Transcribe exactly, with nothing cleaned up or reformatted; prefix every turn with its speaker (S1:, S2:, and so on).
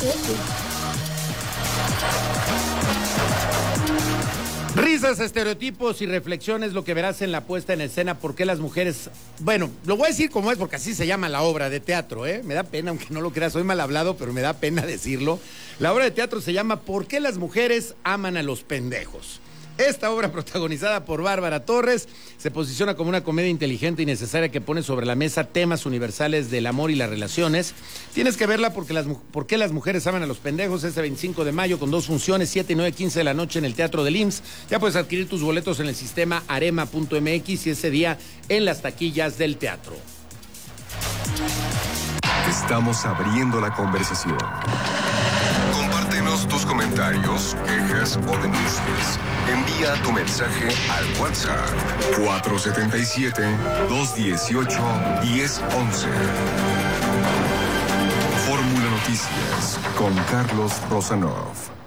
S1: Risas, estereotipos y reflexiones, lo que verás en la puesta en escena. ¿Por qué las mujeres? Bueno, lo voy a decir como es, porque así se llama la obra de teatro, ¿eh? Me da pena, aunque no lo creas, soy mal hablado, pero me da pena decirlo. La obra de teatro se llama ¿Por qué las mujeres aman a los pendejos? Esta obra, protagonizada por Bárbara Torres, se posiciona como una comedia inteligente y necesaria que pone sobre la mesa temas universales del amor y las relaciones. Tienes que verla porque las, ¿Por qué las mujeres aman a los pendejos? Este veinticinco de mayo con dos funciones, siete y nueve quince de la noche en el Teatro del I M S S. Ya puedes adquirir tus boletos en el sistema arema punto m x y ese día en las taquillas del teatro.
S2: Estamos abriendo la conversación. Compártenos tus comentarios, quejas o denuncias. Envía tu mensaje al WhatsApp cuatro siete siete, dos uno ocho, uno cero uno uno. Fórmula Noticias con Carlos Rosanov.